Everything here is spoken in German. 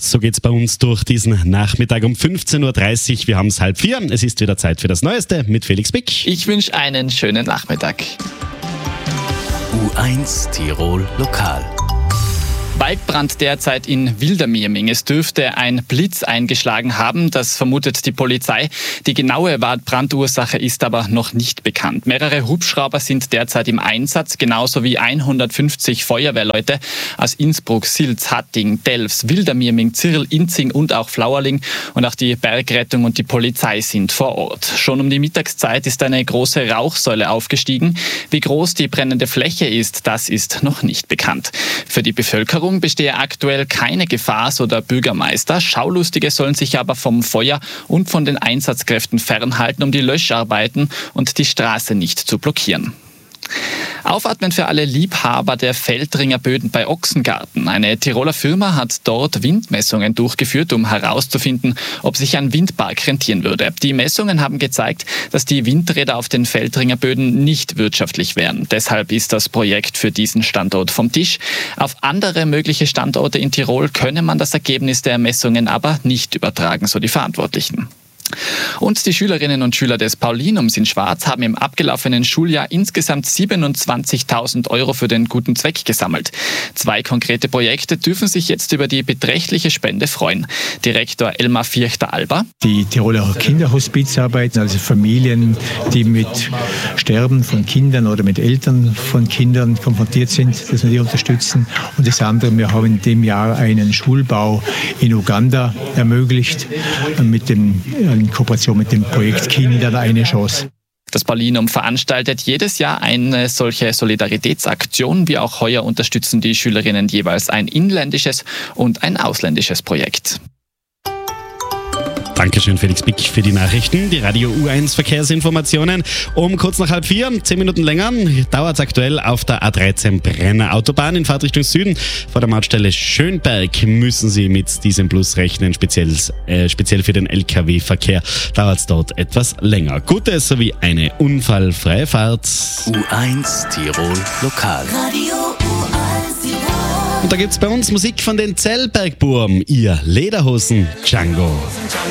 So geht's bei uns durch diesen Nachmittag um 15.30 Uhr. Wir haben es 3:30. Es ist wieder Zeit für das Neueste mit Felix Bick. Ich wünsche einen schönen Nachmittag. U1 Tirol Lokal. Waldbrand derzeit in Wildermieming. Es dürfte ein Blitz eingeschlagen haben, das vermutet die Polizei. Die genaue Brandursache ist aber noch nicht bekannt. Mehrere Hubschrauber sind derzeit im Einsatz, genauso wie 150 Feuerwehrleute aus Innsbruck, Silz, Hatting, Delfs, Wildermieming, Zirl, Inzing und auch Flauerling. Und auch die Bergrettung und die Polizei sind vor Ort. Schon um die Mittagszeit ist eine große Rauchsäule aufgestiegen. Wie groß die brennende Fläche ist, das ist noch nicht bekannt. Für die Bevölkerung bestehe aktuell keine Gefahr, so der Bürgermeister. Schaulustige sollen sich aber vom Feuer und von den Einsatzkräften fernhalten, um die Löscharbeiten und die Straße nicht zu blockieren. Aufatmen für alle Liebhaber der Veltringer Böden bei Ochsengarten. Eine Tiroler Firma hat dort Windmessungen durchgeführt, um herauszufinden, ob sich ein Windpark rentieren würde. Die Messungen haben gezeigt, dass die Windräder auf den Veltringer Böden nicht wirtschaftlich wären. Deshalb ist das Projekt für diesen Standort vom Tisch. Auf andere mögliche Standorte in Tirol könne man das Ergebnis der Messungen aber nicht übertragen, so die Verantwortlichen. Und die Schülerinnen und Schüler des Paulinums in Schwarz haben im abgelaufenen Schuljahr insgesamt 27.000 € für den guten Zweck gesammelt. 2 konkrete Projekte dürfen sich jetzt über die beträchtliche Spende freuen. Direktor Elmar Vierchter-Alba. Die Tiroler Kinderhospizarbeit, also Familien, die mit Sterben von Kindern oder mit Eltern von Kindern konfrontiert sind, dass wir die unterstützen. Und das andere, wir haben in dem Jahr einen Schulbau in Uganda ermöglicht in Kooperation mit dem Projekt Kindern eine Chance. Das Paulinum veranstaltet jedes Jahr eine solche Solidaritätsaktion. Wie auch heuer unterstützen die Schülerinnen jeweils ein inländisches und ein ausländisches Projekt. Dankeschön, Felix Bick, für die Nachrichten. Die Radio U1 Verkehrsinformationen um kurz nach 3:30, 10 Minuten länger. Dauert es aktuell auf der A13 Brenner Autobahn in Fahrtrichtung Süden. Vor der Mautstelle Schönberg müssen Sie mit diesem Plus rechnen. Speziell für den LKW-Verkehr dauert es dort etwas länger. Gutes sowie eine unfallfreie Fahrt. U1 Tirol Lokal. Radio U1 Tirol. Und da gibt es bei uns Musik von den Zellbergburm, ihr Lederhosen Django.